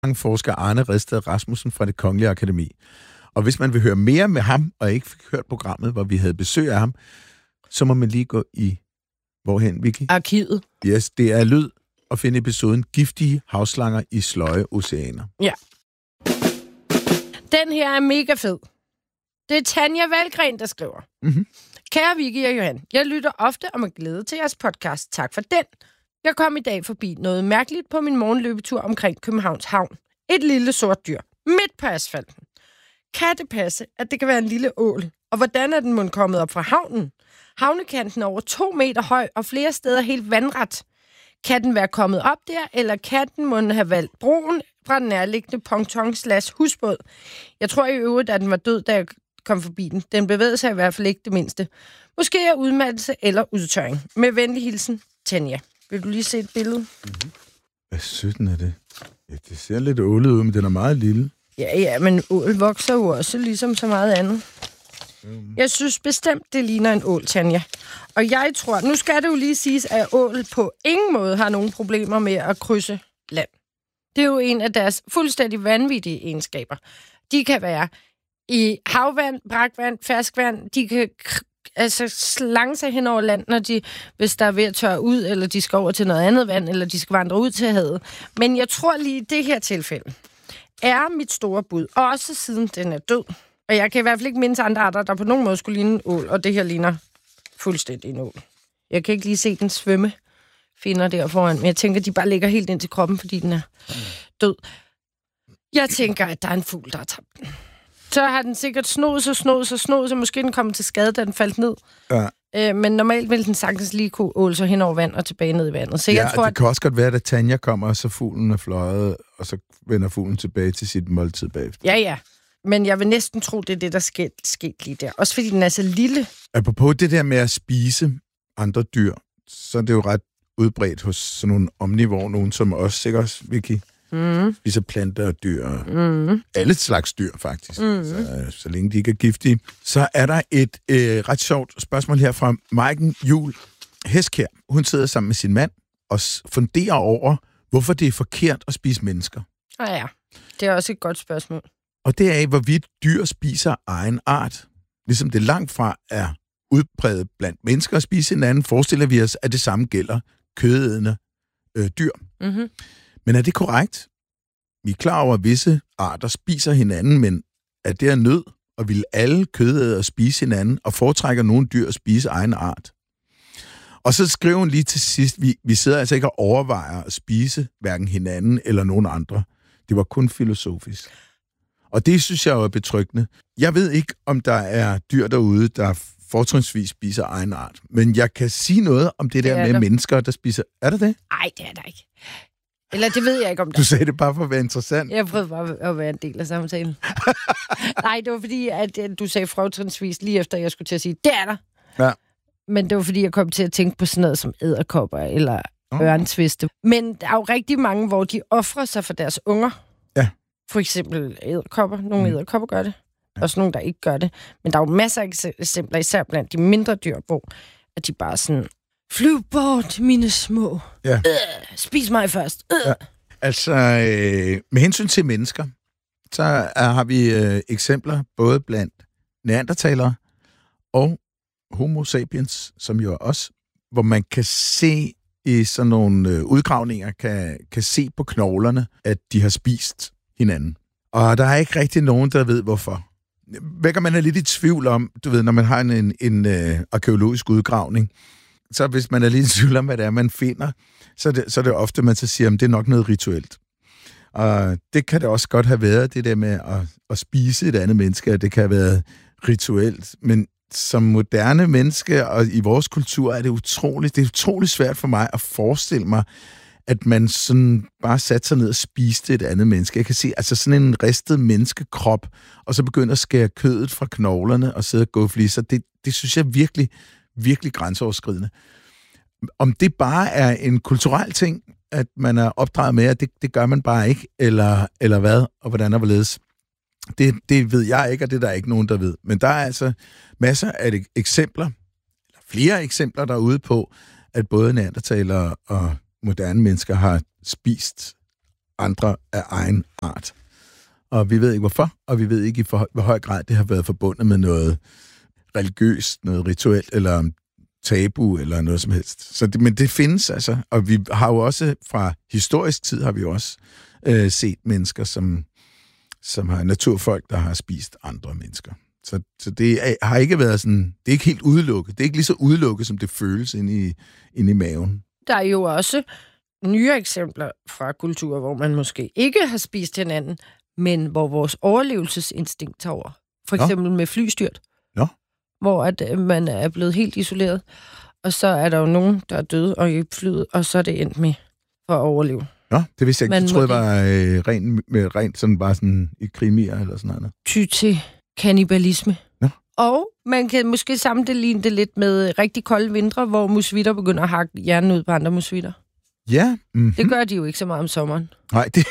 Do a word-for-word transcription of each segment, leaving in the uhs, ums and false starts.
forsker Arne Redsted Rasmussen fra Det Kongelige Akademi. Og hvis man vil høre mere med ham, og ikke fik hørt programmet, hvor vi havde besøg af ham, så må man lige gå i... Hvorhen, Vicky? Arkivet. Yes, det er lyd at finde episoden Giftige havslanger i sløje oceaner. Ja. Den her er mega fed. Det er Tanja Valgren, der skriver. Mm-hmm. Kære Vicky og Johan, jeg lytter ofte og med glæde til jeres podcast. Tak for den. Jeg kom i dag forbi noget mærkeligt på min morgenløbetur omkring Københavns Havn. Et lille sort dyr. Midt på asfalten. Kan det passe, at det kan være en lille ål? Og hvordan er den mon kommet op fra havnen? Havnekanten er over to meter høj og flere steder helt vandret. Kan den være kommet op der, eller kan den mon have valgt broen fra den nærliggende ponton slash husbåd? Jeg tror i øvrigt, at den var død, da jeg kom forbi den. Den bevægede sig i hvert fald ikke det mindste. Måske er udmattelse eller udtørring. Med venlig hilsen, Tanja. Vil du lige se et billede? Mm-hmm. Hvad sytten er det? Ja, det ser lidt ålet ud, men den er meget lille. Ja, ja, men ål vokser jo også ligesom så meget andet. Mm. Jeg synes bestemt, det ligner en ål, Tanja. Og jeg tror, nu skal det jo lige siges, at ål på ingen måde har nogen problemer med at krydse land. Det er jo en af deres fuldstændig vanvittige egenskaber. De kan være i havvand, brakvand, ferskvand. De kan altså slange sig hen over land, når de, hvis der er ved at tørre ud, eller de skal over til noget andet vand, eller de skal vandre ud til havet. Men jeg tror lige, i det her tilfælde er mit store bud, også siden den er død. Og jeg kan i hvert fald ikke mindes andre arter, der på nogen måde skulle ligne en ål, og det her ligner fuldstændig en ål. Jeg kan ikke lige se den svømme finder der foran, men jeg tænker, de bare ligger helt ind til kroppen, fordi den er død. Jeg tænker, at der er en fugl, der har tabt den. Så har den sikkert snoet sig, snoet sig, snoet sig. Måske den kom til skade, da den faldt ned. Ja. Øh, men normalt vil den sagtens lige kunne åle sig hen over vand og tilbage ned i vandet. Så ja, jeg tror, det kan også godt være, at Tanja kommer, og så fuglen er fløjet, og så vender fuglen tilbage til sit måltid bagefter. Ja, ja. Men jeg vil næsten tro, det er det, der skete, skete lige der. Også fordi den er så lille. Apropos det der med at spise andre dyr, så er det jo ret udbredt hos sådan nogle omnivore, nogen som os, ikke også, Vicky? Mm. Spiser planter og dyr. Mm. Alle slags dyr, faktisk. Mm. Så, så længe de ikke er giftige. Så er der et øh, ret sjovt spørgsmål her fra Maiken Juhl Heskær. Hun sidder sammen med sin mand og funderer over, hvorfor det er forkert at spise mennesker. Ah ja, det er også et godt spørgsmål. Og det er af, hvorvidt dyr spiser egen art. Ligesom det langt fra er udbredt blandt mennesker at spise hinanden, forestiller vi os, at det samme gælder kødædende øh, dyr. Mm-hmm. Men er det korrekt? Vi er klar over, at visse arter spiser hinanden, men er det er nød, og vil alle kødædere spise hinanden, og foretrækker nogle dyr at spise egen art? Og så skriver hun lige til sidst, vi, vi sidder altså ikke og overvejer at spise hverken hinanden eller nogen andre. Det var kun filosofisk. Og det synes jeg jo er betryggende. Jeg ved ikke, om der er dyr derude, der fortrinsvis spiser egen art. Men jeg kan sige noget om det der det med der. mennesker, der spiser... Er det det? Nej, det er der ikke. Eller det ved jeg ikke, om der. Du sagde det bare for at være interessant. Jeg prøvede bare at være en del af samtalen. Nej, det var fordi, at du sagde fortrinsvis lige efter, jeg skulle til at sige, det er der. Ja. Men det var fordi, jeg kom til at tænke på sådan noget som edderkopper eller oh. ørntviste. Men der er jo rigtig mange, hvor de offrer sig for deres unger. Ja. For eksempel edderkopper. Nogle mm. edderkopper gør det. Ja. Også nogle, der ikke gør det. Men der er jo masser af eksempler, især blandt de mindre dyr, hvor at de bare sådan, flyv bort, mine små. Ja. Øh, spis mig først. Øh. Ja. Altså, øh, med hensyn til mennesker, så er, har vi øh, eksempler både blandt neandertalere og homo sapiens, som jo er os, hvor man kan se i sådan nogle øh, udgravninger, kan, kan se på knoglerne, at de har spist hinanden. Og der er ikke rigtig nogen, der ved, hvorfor. Vækker man er lidt i tvivl om, du ved, når man har en, en, en øh, arkeologisk udgravning, så hvis man er lidt i tvivl om, hvad det er, man finder, så er det, så er det ofte, man så siger, at det er nok noget rituelt. Og det kan det også godt have været, det der med at, at spise et andet menneske, det kan have været rituelt. Men som moderne menneske og i vores kultur er det utroligt, det er utroligt svært for mig at forestille mig, at man sådan bare satte sig ned og spiste et andet menneske. Jeg kan se, altså sådan en ristet menneskekrop, og så begynder at skære kødet fra knoglerne og sidde og gå fliser. Det, det synes jeg virkelig, virkelig grænseoverskridende. Om det bare er en kulturel ting, at man er opdraget med, at det, det gør man bare ikke, eller, eller hvad, og hvordan og hvorledes. Det, det ved jeg ikke, og det er der ikke nogen, der ved. Men der er altså masser af eksempler, eller flere eksempler derude på, at både neandertalere og moderne mennesker har spist andre af egen art. Og vi ved ikke hvorfor, og vi ved ikke i for, hvor høj grad det har været forbundet med noget religiøst, noget rituelt, eller tabu, eller noget som helst. Så det, men det findes altså, og vi har jo også fra historisk tid, har vi jo også øh, set mennesker, som, som har naturfolk, der har spist andre mennesker. Så, så det er, har ikke været sådan, det er ikke helt udelukket. Det er ikke lige så udelukket, som det føles inde i, inde i maven. Der er jo også nye eksempler fra kulturer, hvor man måske ikke har spist hinanden, men hvor vores overlevelsesinstinkt tager over. For eksempel Nå. med flystyrt. Nå. Hvor at man er blevet helt isoleret. Og så er der jo nogen, der er døde og i flyet, og så er det endt med for at overleve. Nå, det vidste jeg ikke. Jeg troede, det var øh, rent, med, rent sådan bare sådan i krimier eller sådan noget. Ty til kannibalisme. Nå. Og man kan måske sammenligne det lidt med rigtig kolde vintre, hvor musvitter begynder at hakke hjernen ud på andre musvitter. Ja. Mm-hmm. Det gør de jo ikke så meget om sommeren. Nej, det...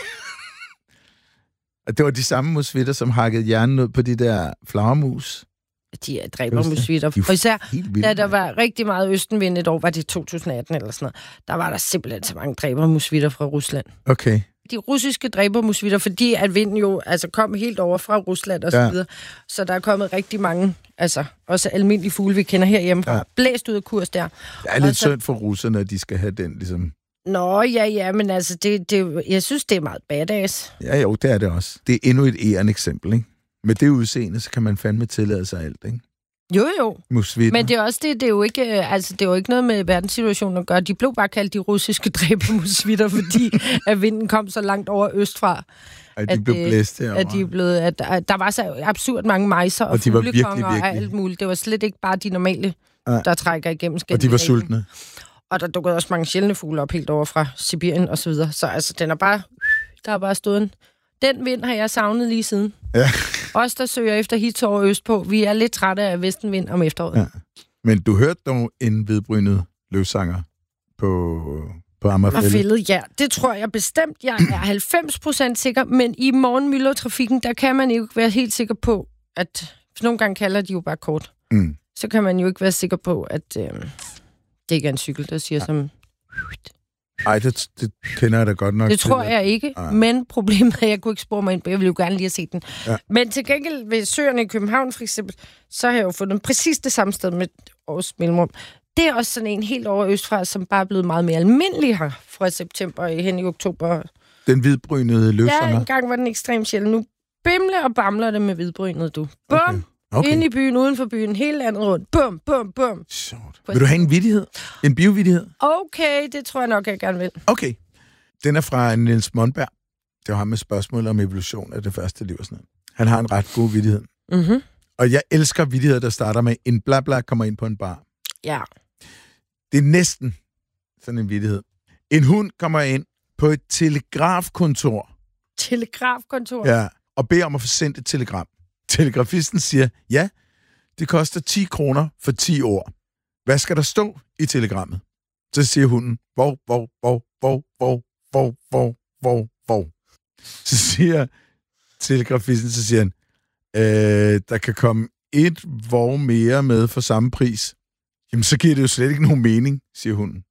det var de samme musvitter, som hakkede hjernen ud på de der flagermus. De er dræber musvitter. Og især, da der var rigtig meget østenvind et år, var det to tusind atten eller sådan noget, der var der simpelthen så mange dræbermusvitter fra Rusland. Okay. De russiske dræbermusvitter, fordi at vinden jo altså kom helt over fra Rusland og så videre. Ja. Så der er kommet rigtig mange, altså også almindelige fugle, vi kender herhjemme fra, ja. blæst ud af kurs der. Det er lidt så... synd for russerne, at de skal have den ligesom... Nå, ja, ja, men altså, det, det, jeg synes, det er meget badass. Ja, jo, det er det også. Det er endnu et ærende eksempel, ikke? Med det udseende, så kan man fandme tillade sig alt, ikke? Jo, jo. Musvitter. Men det er også det, det er jo ikke, altså, det er jo ikke noget med verdenssituationen at gøre. De blev bare kaldt de russiske dræbermusvitter, fordi at vinden kom så langt over østfra. At de at, blev blæst herovre. At de blev, at, at der var så absurd mange mejser og, og fuglekonger og alt muligt. Det var slet ikke bare de normale, ja. der trækker igennem skænden. Og de var sultne. Og der dukkede også mange sjældne fugle op helt over fra Sibirien og så videre. Så altså, den er bare, der er bare stået en... Den vind har jeg savnet lige siden. Ja. Os, der søger efter hits over østpå, vi er lidt trætte af vestenvind om efteråret. Ja. Men du hørte dog en hvidbrynet løvsanger på, på Amagerfællet? Ja, det tror jeg bestemt. Jeg er halvfems procent sikker, men i morgenmyldertrafikken, der kan man jo ikke være helt sikker på, at... Nogle gange kalder de jo bare kort. Mm. Så kan man jo ikke være sikker på, at øh, det ikke er en cykel, der siger ja. som... Ej, det, det kender jeg da godt nok. Det tror jeg ikke, Ej. men problemet er, at jeg kunne ikke spore mig ind på. Jeg ville jo gerne lige have set den. Ja. Men til gengæld ved søerne i København, for eksempel, så har jeg jo fundet præcis det samme sted med års mellemrum. Det er også sådan en helt over østfra, som bare er blevet meget mere almindelig her fra september hen i oktober. Den hvidbrynede løvsanger? Ja, engang var den ekstremt sjældent. Nu bimler og bamler det med hvidbrynet, du. Bum! Okay. Okay. Inde i byen, uden for byen, hele landet rundt. Bum, bum, bum. Sjovt. Vil du have en vittighed? En biovidighed? Okay, det tror jeg nok, jeg gerne vil. Okay. Den er fra Niels Monberg. Det var ham med spørgsmål om evolution af det første liv og sådan noget. Han har en ret god vittighed. Mm-hmm. Og jeg elsker vittigheder, der starter med, en bla bla kommer ind på en bar. Ja. Det er næsten sådan en vittighed. En hund kommer ind på et telegrafkontor. Telegrafkontor? Ja, og beder om at få sendt et telegram. Telegrafisten siger, ja, det koster ti kroner for ti ord. Hvad skal der stå i telegrammet? Så siger hunden, vov, vov, vov, vov, vov, vov, vov, vov, vov. Så siger telegrafisten, så siger han, øh, der kan komme et vov mere med for samme pris. Jamen, så giver det jo slet ikke nogen mening, siger hunden.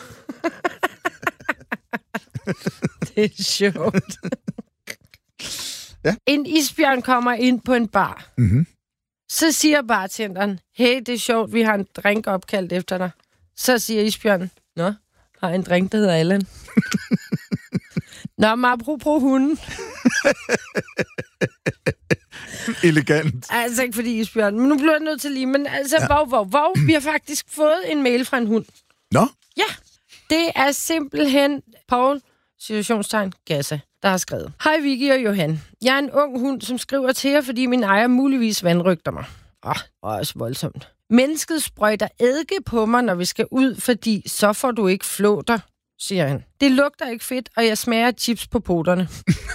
Det er sjovt. Ja. En isbjørn kommer ind på en bar. Mm-hmm. Så siger bartenderen, hey, det er sjovt, vi har en drink opkaldt efter dig. Så siger isbjørnen, nå, har en drink, der hedder Allan. Nå, men apropos hunden. Elegant. Altså ikke fordi isbjørnen, men nu bliver jeg nødt til lige, men altså, ja. vov, vov, vov. Vi har faktisk fået en mail fra en hund. Nå? Ja, det er simpelthen Paul, situationstegn, Gassa, der har skrevet. Hej Vicky og Johan. Jeg er en ung hund, som skriver til jer, fordi min ejer muligvis vanrygter mig. Åh, oh, også voldsomt. Mennesket sprøjter eddike på mig, når vi skal ud, fordi så får du ikke flåter, siger han. Det lugter ikke fedt, og jeg smager chips på poterne.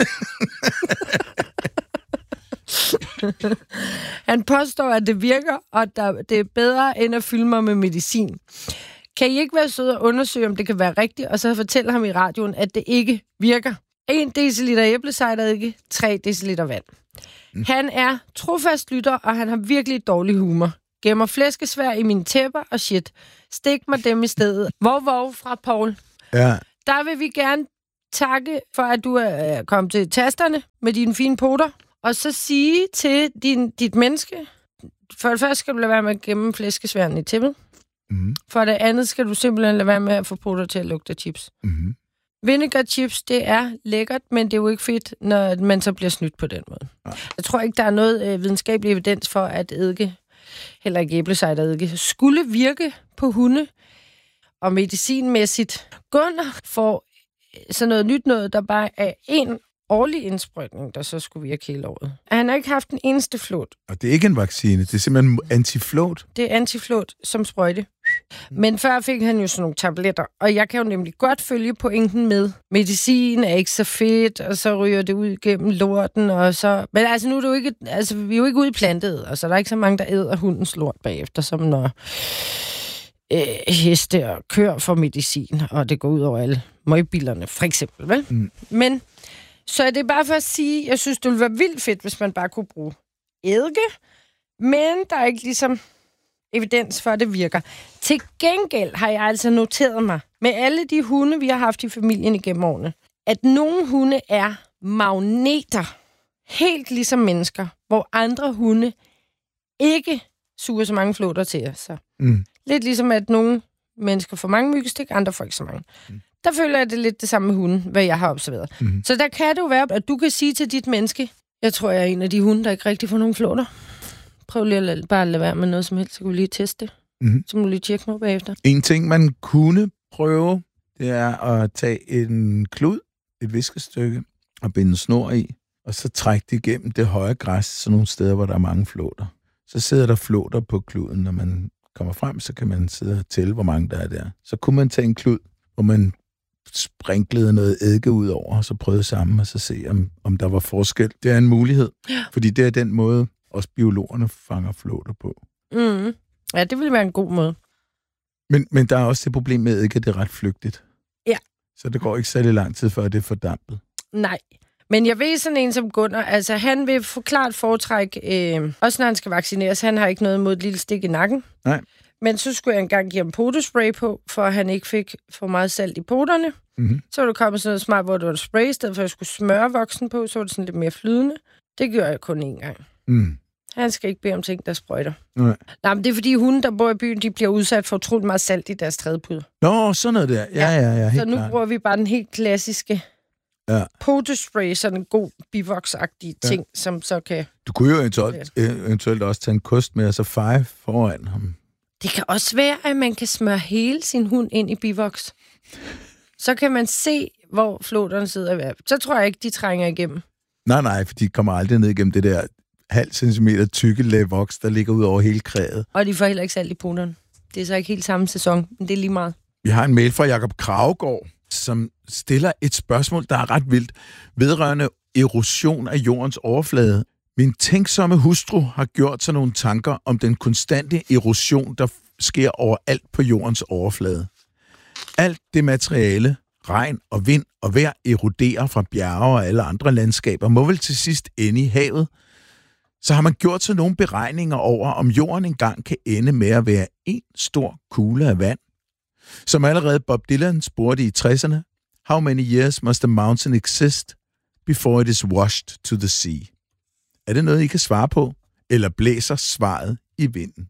Han påstår, at det virker, og at det er bedre end at fylde mig med medicin. Kan I ikke være søde og undersøge, om det kan være rigtigt, og så fortælle ham i radioen, at det ikke virker? en deciliter æblecidereddike, tre deciliter vand. Mm. Han er trofast lytter, og han har virkelig dårlig humor. Gemmer flæskesvær i mine tæpper og shit. Stik mig dem i stedet. Vov, vov fra Paul. Ja. Der vil vi gerne takke for, at du er kommet til tasterne med dine fine poter, og så sige til din, dit menneske, for det første skal du lade være med at gemme flæskesværden i tæppet. Mm. For det andet skal du simpelthen lade være med at få poter til at lugte chips. Mm. Vinegar chips, det er lækkert, men det er jo ikke fedt, når man så bliver snydt på den måde. Ja. Jeg tror ikke, der er noget øh, videnskabelig evidens for, at eddike, heller ikke æblecidereddike, skulle virke på hunde. Og medicinmæssigt, Gunnar får sådan noget nyt noget, der bare er en årlig indsprøjtning, der så skulle virke hele året. Han har ikke haft den eneste flåt. Og det er ikke en vaccine, det er simpelthen antiflåt? Det er antiflåt som sprøjte. Men før fik han jo sådan nogle tabletter, og jeg kan jo nemlig godt følge pointen med, medicin er ikke så fedt, og så ryger det ud gennem lorten, og så... Men altså, nu er det jo ikke... Altså, vi er jo ikke ude i plantet, og så der er ikke så mange, der æder hundens lort bagefter, som når øh, heste og køer får medicin, og det går ud over alle møgbilerne, for eksempel, vel? Mm. Men... Så er det bare for at sige, jeg synes, det ville være vildt fedt, hvis man bare kunne bruge eddike, men der er ikke ligesom evidens for, at det virker. Til gengæld har jeg altså noteret mig, med alle de hunde, vi har haft i familien igennem årene, at nogle hunde er magneter, helt ligesom mennesker, hvor andre hunde ikke suger så mange flåter til sig. Mm. Lidt ligesom, at nogle mennesker får mange myggestik, andre får ikke så mange. Mm. Der føler jeg det lidt det samme med hunden, hvad jeg har observeret. Mm-hmm. Så der kan det jo være, at du kan sige til dit menneske, jeg tror, jeg er en af de hunde, der ikke rigtig får nogen flåter. Prøv lige at bare at lade være med noget som helst, så kan vi lige teste det. Mm-hmm. Så må du lige tjekke mig bagefter. En ting, man kunne prøve, det er at tage en klud, et viskestykke, og binde en snor i, og så trække det igennem det høje græs, sådan nogle steder, hvor der er mange flåter. Så sidder der flåter på kluden, når man kommer frem, så kan man sidde og tælle, hvor mange der er der. Så kunne man tage en klud, hvor man sprinklede noget eddike ud over, og så prøvede sammen, og så se, om, om der var forskel. Det er en mulighed, ja. Fordi det er den måde, også biologerne fanger flåter på. Mm. Ja, det ville være en god måde. Men, men der er også det problem med eddike, at det er ret flygtigt. Ja. Så det går ikke særlig lang tid, før det er fordampet. Nej. Men jeg ved sådan en som Gunnar, altså han vil få klart foretræk, øh, også når han skal vaccineres, han har ikke noget mod et lille stik i nakken. Nej. Men så skulle jeg engang give ham potespray på, for at han ikke fik for meget salt i poterne. Mm-hmm. Så var det kommet sådan noget smart, hvor det var en spray, i stedet for at jeg skulle smøre voksen på, så var det sådan lidt mere flydende. Det gjorde jeg kun én gang. Mm. Han skal ikke bede om ting, der sprøjter. Nej. Nej, men det er fordi hunde, der bor i byen, de bliver udsat for utroligt meget salt i deres trædepuder. Nå, sådan noget der. Ja, ja, ja. Helt så nu klart. bruger vi bare den helt klassiske ja. potespray, sådan en god bivoksagtig ja. ting, som så kan... Du kunne jo eventuelt, eventuelt også tage en kost med, og så feje foran ham. Det kan også være, at man kan smøre hele sin hund ind i bivoks. Så kan man se, hvor flåterne sidder. Så tror jeg ikke, de trænger igennem. Nej, nej, for de kommer aldrig ned igennem det der halv centimeter tykke lag voks, der ligger ud over hele krædet. Og de får heller ikke salt i poterne. Det er så ikke helt samme sæson, men det er lige meget. Vi har en mail fra Jakob Kragegaard, som stiller et spørgsmål, der er ret vildt, vedrørende erosion af jordens overflade. Min tænksomme hustru har gjort sig nogle tanker om den konstante erosion, der sker overalt på jordens overflade. Alt det materiale, regn og vind og vejr eroderer fra bjerge og alle andre landskaber, må vel til sidst ende i havet. Så har man gjort sig nogle beregninger over, om jorden engang kan ende med at være en stor kugle af vand. Som allerede Bob Dylan spurgte i tresserne, how many years must a mountain exist before it is washed to the sea? Er det noget, I kan svare på? Eller blæser svaret i vinden?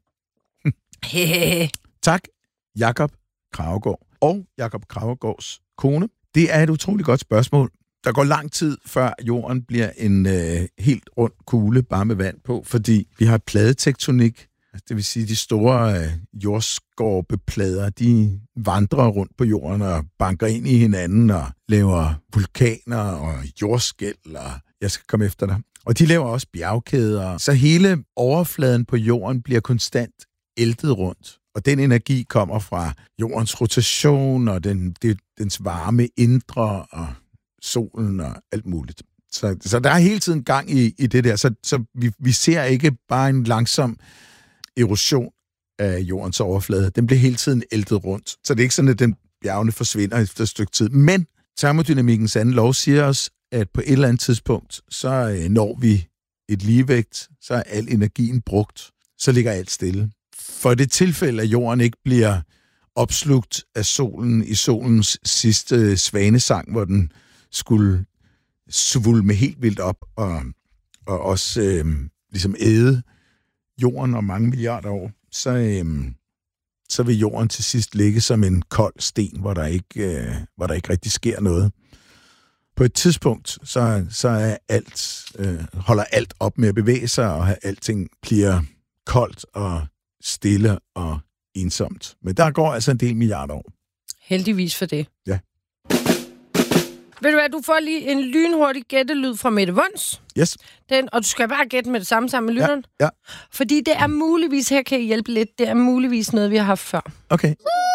Tak, Jakob Kragegaard. Og Jakob Kragegaards kone. Det er et utroligt godt spørgsmål. Der går lang tid, før jorden bliver en øh, helt rund kugle, bare med vand på, fordi vi har pladetektonik. Det vil sige, de store øh, jordskorpeplader, de vandrer rundt på jorden og banker ind i hinanden og laver vulkaner og jordskælv, og jeg skal komme efter dig. Og de laver også bjergkæder, så hele overfladen på jorden bliver konstant æltet rundt. Og den energi kommer fra jordens rotation og den, det, dens varme indre og solen og alt muligt. Så, så der er hele tiden gang i, i det der. Så, så vi, vi ser ikke bare en langsom erosion af jordens overflade. Den bliver hele tiden æltet rundt. Så det er ikke sådan, at den bjergene forsvinder efter et stykke tid. Men termodynamikkens anden lov siger os, at på et eller andet tidspunkt, så når vi et ligevægt, så er al energien brugt. Så ligger alt stille. For det tilfælde, at jorden ikke bliver opslugt af solen i solens sidste svanesang, hvor den skulle svulme helt vildt op og, og også øh, ligesom æde jorden om mange milliarder år, så, øh, så vil jorden til sidst ligge som en kold sten, hvor der ikke, øh, hvor der ikke rigtig sker noget. På et tidspunkt, så, så er alt, øh, holder alt op med at bevæge sig, og alting bliver koldt og stille og ensomt. Men der går altså en del milliarder år. Heldigvis for det. Ja. Ved du hvad, du får lige en lynhurtig gættelyd fra Mette Wunds. Yes. Den, og du skal bare gætte med det samme sammen med lytteren. Ja, ja. Fordi det er muligvis, her kan I hjælpe lidt, det er muligvis noget, vi har haft før. Okay.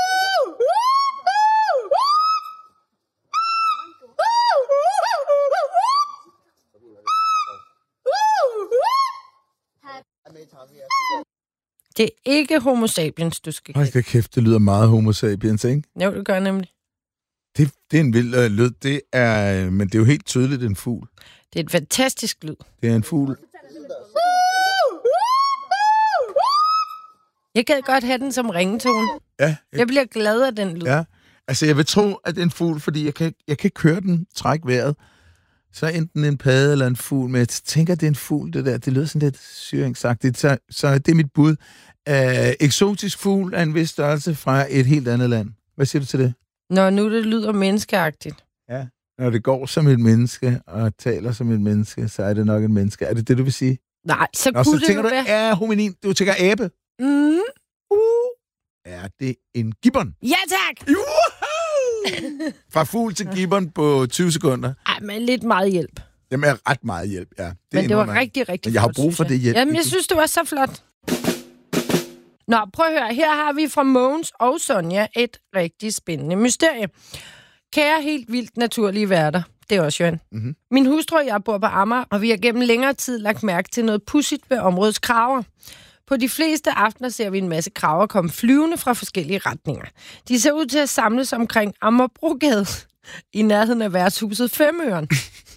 Det er ikke Homo sapiens, du skal Hold da kæft, det lyder meget Homo sapiens, ikke? Jo, det gør nemlig. Det, det er en vild øh, lyd, det er, men det er jo helt tydeligt en fugl. Det er et fantastisk lyd. Det er en fugl. Jeg gad godt have den som ringetone. Ja. Jeg, jeg bliver glad af den lyd. Ja, altså jeg vil tro, at det er en fugl, fordi jeg kan, jeg kan ikke høre den trække vejret. Så enten en padde eller en fugl, men jeg tænker, at det er en fugl, det der. Det lyder sådan lidt syringsagtigt. Så, så det er mit bud. Uh, eksotisk fugl af en vis størrelse fra et helt andet land. Hvad siger du til det? Nå, nu det lyder menneskeagtigt. Ja, når det går som et menneske og taler som et menneske, så er det nok en menneske. Er det det, du vil sige? Nej, så Nå, kunne så det tænker jo du, være... ja, hominin, du tænker abe. Mm. Uh. Er det en gibbon? Ja, tak! Fra fugl til gibbon på tyve sekunder. Ej, men lidt meget hjælp. Jamen, er ret meget hjælp, ja. Det men det var man. rigtig, rigtig men jeg har flot, brug for det hjælp. Jamen, jeg synes, det var så flot. Nå, prøv at høre. Her har vi fra Mogens og Sonja et rigtig spændende mysterie. Kære helt vildt naturlige værter. Det er også Jørgen. Mm-hmm. Min hustru og jeg bor på Amager, og vi har gennem længere tid lagt mærke til noget pudsigt ved områdets kraver. På de fleste aftener ser vi en masse kraver komme flyvende fra forskellige retninger. De ser ud til at samles omkring Amagerbrogade i nærheden af værtshuset Femøren.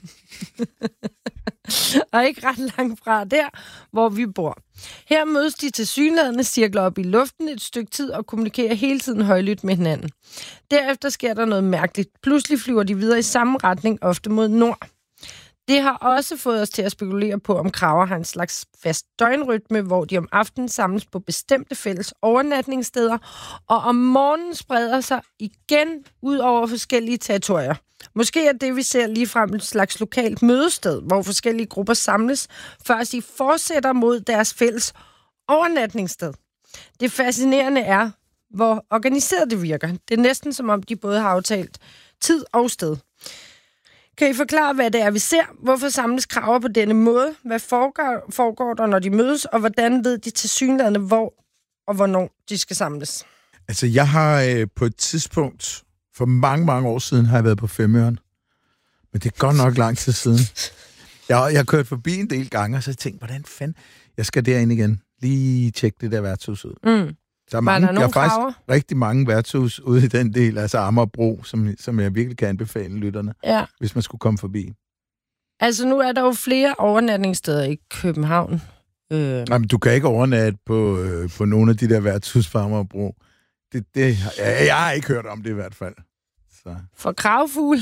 Og ikke ret langt fra der, hvor vi bor. Her mødes de tilsyneladende, cirkler op i luften et stykke tid og kommunikerer hele tiden højlydt med hinanden. Derefter sker der noget mærkeligt. Pludselig flyver de videre i samme retning, ofte mod nord. Det har også fået os til at spekulere på, om kraver har en slags fast døgnrytme, hvor de om aftenen samles på bestemte fælles overnatningssteder, og om morgenen spreder sig igen ud over forskellige territorier. Måske er det, vi ser ligefrem et slags lokalt mødested, hvor forskellige grupper samles, før de fortsætter mod deres fælles overnatningssted. Det fascinerende er, hvor organiseret det virker. Det er næsten som om, de både har aftalt tid og sted. Kan I forklare, hvad det er, vi ser? Hvorfor samles kraver på denne måde? Hvad foregår, foregår der, når de mødes? Og hvordan ved de tilsyneladende, hvor og hvornår de skal samles? Altså, jeg har øh, på et tidspunkt, for mange, mange år siden, har jeg været på Femøren. Men det er godt nok lang tid siden. Jeg, jeg har kørt forbi en del gange, og så tænkte jeg, hvordan fanden? Jeg skal derind igen. Lige tjekke det der værtshus ud. Mm. Der er, mange, der der er faktisk kraver? rigtig mange værtshus ude i den del, altså Amagerbro, som, som jeg virkelig kan anbefale lytterne, ja. Hvis man skulle komme forbi. Altså, nu er der jo flere overnatningssteder i København. Øh. Nej, men du kan ikke overnatte på, øh, på nogle af de der værtshus på Amagerbro. Det, det, jeg, jeg har ikke hørt om det i hvert fald. Så. For kravfugle.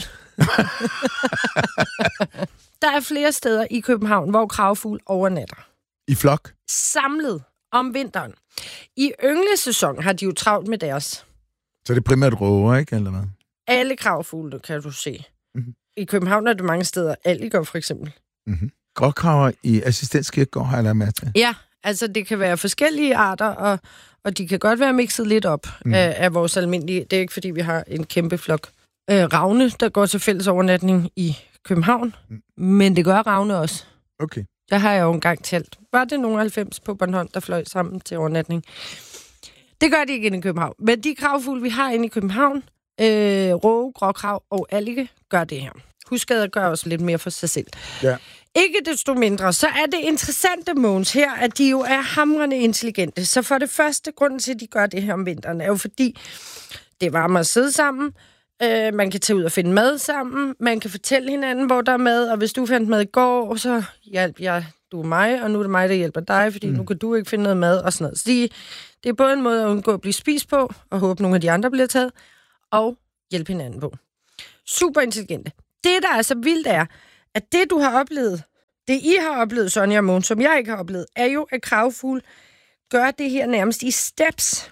Der er flere steder i København, hvor kravfugle overnatter. I flok? Samlet om vinteren. I ynglesæson har de jo travlt med deres. Så det er primært råger, ikke? Eller hvad? Alle kravfugle, kan du se. Mm-hmm. I København er det mange steder. Alliger for eksempel. Mm-hmm. Gråkraver i Assistenskirkegård har jeg lært med til. Ja, altså det kan være forskellige arter, og, og de kan godt være mixet lidt op mm. af, af vores almindelige. Det er ikke, fordi vi har en kæmpe flok øh, ravne, der går til fælles overnatning i København. Mm. Men det gør ravne også. Okay. Der har jeg jo engang talt. Var det nogle halvfems på Bornholm, der fløj sammen til overnatning? Det gør de ikke inde i København. Men de kravfugle, vi har inde i København, øh, råge, gråkrav og allige, gør det her. Husk at gøre også lidt mere for sig selv. Ja. Ikke desto mindre, så er det interessante, Mogens, her, at de jo er hamrende intelligente. Så for det første, grunden til, at de gør det her om vinteren, er jo fordi, det er varmere at sidde sammen. Øh, man kan tage ud og finde mad sammen. Man kan fortælle hinanden, hvor der er mad. Og hvis du fandt mad i går, så hjælper jeg, du er mig, og nu er det mig, der hjælper dig, fordi mm. nu kan du ikke finde noget mad og sådan noget. Så de, det er både en måde at undgå at blive spist på, og håbe, nogle af de andre bliver taget, og hjælpe hinanden på. Super intelligente. det, der er så vildt, er, at det, du har oplevet, det I har oplevet, Sonja og Mogens, som jeg ikke har oplevet, er jo, at kragfugle gør det her nærmest i steps.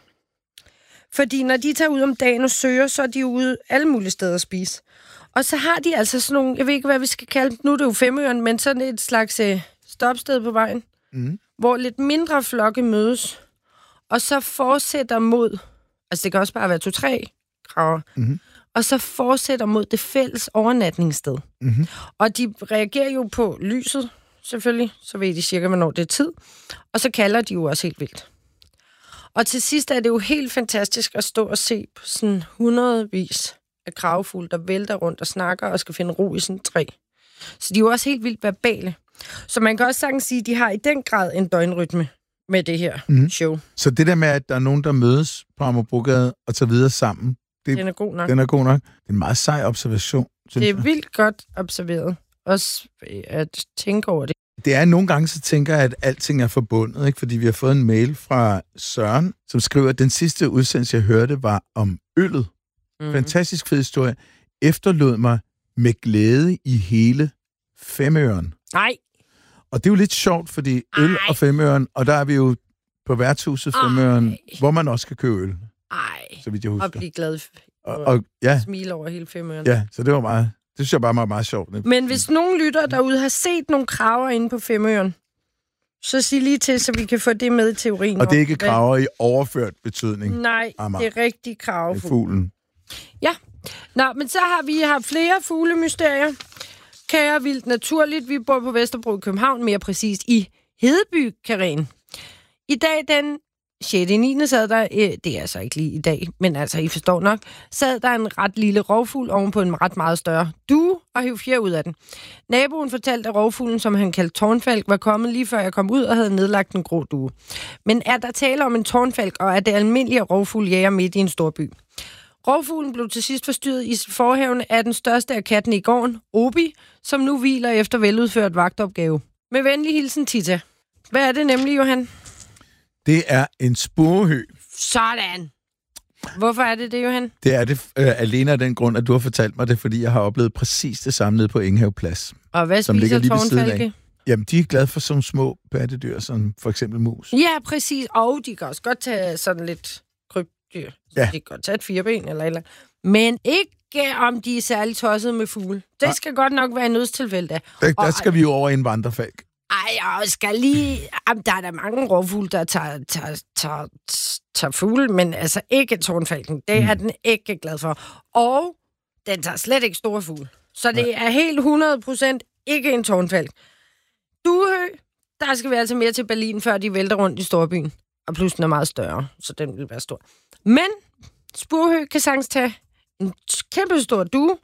Fordi når de tager ud om dagen og søger, så er de ude alle mulige steder at spise. Og så har de altså sådan nogle, jeg ved ikke, hvad vi skal kalde dem, nu er det jo Femøren, men sådan et slags øh, stopsted på vejen, mm. hvor lidt mindre flokke mødes, og så fortsætter mod, altså det kan også bare være to-tre kraver, mm. og så fortsætter mod det fælles overnatningssted. Mm-hmm. Og de reagerer jo på lyset, selvfølgelig, så ved de cirka, hvornår det er tid, og så kalder de jo også helt vildt. Og til sidst er det jo helt fantastisk at stå og se på sådan hundredvis af kragfugle, der vælter rundt og snakker og skal finde ro i sådan et træ. Så de er jo også helt vildt verbale. Så man kan også sagtens sige, at de har i den grad en døgnrytme med det her mm. show. Så det der med, at der er nogen, der mødes på Amagerbrogade og tager videre sammen, det, den er god nok. Den er god nok. Det er en meget sej observation, synes Det er jeg. vildt godt observeret. Også at tænke over det. Det er nogle gange, så tænker jeg, at alting er forbundet, ikke? Fordi vi har fået en mail fra Søren, som skriver, at den sidste udsendelse, jeg hørte, var om øllet. Mm. Fantastisk fed historie. Efterlod mig med glæde i hele Femøren. Nej. Og det er jo lidt sjovt, fordi øl Ej. og Femøren, og der er vi jo på værtshuset Femøren, Ej. hvor man også kan købe øl. Ej. Så vidt jeg husker. Og blive glad. Og, og ja. Smile over hele Femøren. Ja, så det var meget... Det synes jeg bare var meget sjovt. Men hvis nogen lytter derude har set nogle kraver inde på Femøren, så sig lige til, så vi kan få det med i teorien. Og det er ikke kraver i overført betydning? Nej, Amager. Det er rigtig kraver. Det er fuglen. Ja. Nå, men så har vi haft flere fuglemysterier. Kære vildt naturligt. Vi bor på Vesterbro i København, mere præcist i Hedeby, Karen. I dag den sjette niende sad der, øh, det er altså ikke lige i dag, men altså, I forstår nok, sad der en ret lille rovfugl oven på en ret meget større due og hæv fjer ud af den. Naboen fortalte, at rovfuglen, som han kaldte tårnfalk, var kommet lige før jeg kom ud og havde nedlagt en grå due. Men er der tale om en tårnfalk, og er det almindelige rovfugl jæger midt i en stor by? Rovfuglen blev til sidst forstyrret i forhaven af den største af katten i gården, Obi, som nu hviler efter veludført vagtopgave. Med venlig hilsen, Tita. Hvad er det nemlig, Johan? Det er en spurvehø. Sådan. Hvorfor er det det, Johan? Det er det øh, alene af den grund, at du har fortalt mig det, fordi jeg har oplevet præcis det samme nede på Enghave Plads. Og hvad spiser tårnfalke? Jamen, de er glade for sådan små pattedyr, som for eksempel mus. Ja, præcis. Og de kan også godt tage sådan lidt krybdyr. Ja. De kan godt tage et fireben eller eller. Men ikke om de er særligt tossede med fugle. Det ja. skal godt nok være en nødstilfælde. Der, der og, skal vi jo over i en vandrefalk. Ej, jeg skal lige... Jamen, der er der mange rovfugle, der tager, tager, tager, tager fugle, men altså ikke tårnfalken. Det er mm. den ikke glad for. Og den tager slet ikke store fugle. Så det ja. er helt hundrede procent ikke en tårnfalk. Duehø, der skal vi altså mere til Berlin, før de vælter rundt i storbyen. Og plus den er meget større, så den vil være stor. Men spurvehø kan sagtens tage en kæmpe stor due.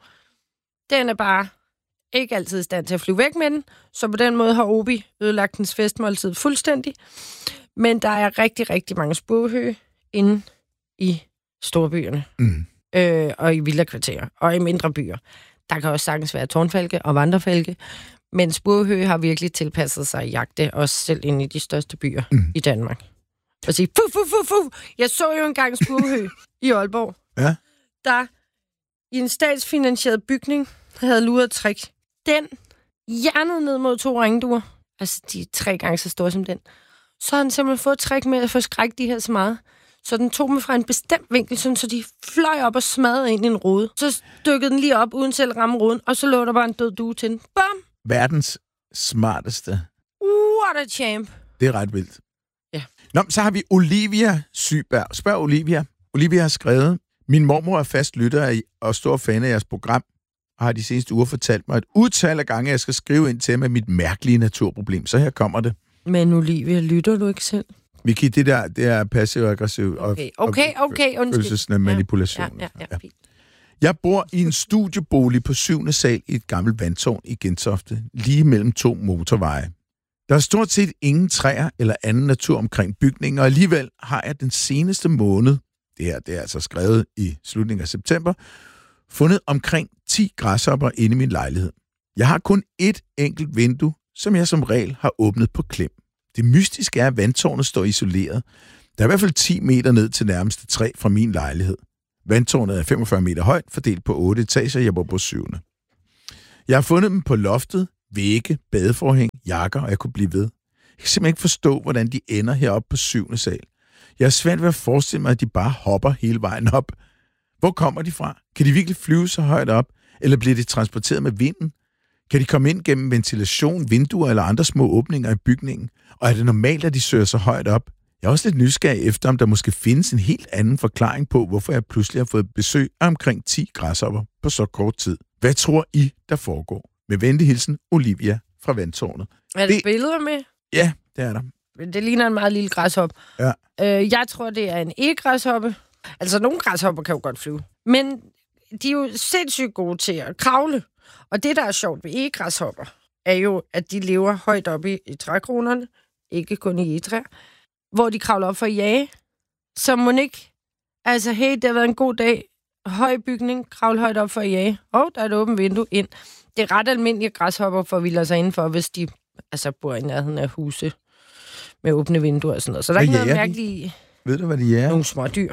Den er bare... ikke altid i stand til at flyve væk med den, så på den måde har Obi ødelagt dens festmåltid fuldstændig. Men der er rigtig, rigtig mange spurvehø inde i storbyerne, mm. øh, og i villakvarterer, og i mindre byer. Der kan også sagtens være tårnfalke og vandrefalke, men spurvehø har virkelig tilpasset sig at jagte, også selv inde i de største byer mm. i Danmark. Og sige, fu, fu, fu, fu. Jeg så jo engang spurvehø i Aalborg, ja. der i en statsfinansieret bygning havde luret trick. Den hjernede ned mod to ringduer, altså de er tre gange så store som den, så har den simpelthen fået trick med at forskrække de her så meget. Så den tog dem fra en bestemt vinkel, sådan, så de fløj op og smadrede ind i en rode. Så stykkede den lige op, uden selv at ramme roden, og så lå der bare en død due til den. Bum! Verdens smarteste. What a champ! Det er ret vildt. Ja. Nå, så har vi Olivia Syberg. Spørg Olivia. Olivia har skrevet, min mormor er fast lytter og stor fan af jeres program, og har de seneste uger fortalt mig et utal af gange, at jeg skal skrive ind til med mit mærkelige naturproblem. Så her kommer det. Men Olivia, lytter du ikke selv? Miki, det der, det er passiv-aggressiv og, okay, okay, okay, og følelsesne manipulation. Ja, ja, ja, ja. Jeg bor i en studiebolig på syvende sal i et gammelt vandtårn i Gentofte, lige mellem to motorveje. Der er stort set ingen træer eller anden natur omkring bygningen, og alligevel har jeg den seneste måned, det her det er altså skrevet i slutningen af september, fundet omkring ti græshopper inde i min lejlighed. Jeg har kun ét enkelt vindue, som jeg som regel har åbnet på klem. Det mystiske er, at vandtårnet står isoleret. Der er i hvert fald ti meter ned til nærmeste træ fra min lejlighed. Vandtårnet er femogfyrre meter højt, fordelt på otte etager, jeg bor på syvende. Jeg har fundet dem på loftet, vægge, badeforhæng, jakker, og jeg kunne blive ved. Jeg kan simpelthen ikke forstå, hvordan de ender heroppe på syvende sal. Jeg er svært ved at forestille mig, at de bare hopper hele vejen op. Hvor kommer de fra? Kan de virkelig flyve så højt op? Eller bliver de transporteret med vinden? Kan de komme ind gennem ventilation, vinduer eller andre små åbninger i bygningen? Og er det normalt, at de søger så højt op? Jeg er også lidt nysgerrig efter, om der måske findes en helt anden forklaring på, hvorfor jeg pludselig har fået besøg af omkring ti græshopper på så kort tid. Hvad tror I, der foregår? Med venlig hilsen, Olivia fra Vandtårnet. Er det, det billeder med? Ja, det er der. Det ligner en meget lille græshop. Ja. Øh, jeg tror, det er en e-græshoppe. Altså, nogle græshopper kan jo godt flyve. Men de er jo sindssygt gode til at kravle. Og det, der er sjovt ved e-græshopper, er jo, at de lever højt oppe i, i trækronerne. Ikke kun i egetræer. Hvor de kravler op for at jage. Så må ikke... Altså, hey, det har været en god dag. Høj bygning, kravle højt op for at jage. Og der er et åbent vindue ind. Det er ret almindelige græshopper, for at hvilde sig indenfor, hvis de altså, bor i nærheden af huse med åbne vinduer og sådan noget. Så der er ikke noget mærkeligt. Ved du, hvad de er? Nogle små dyr.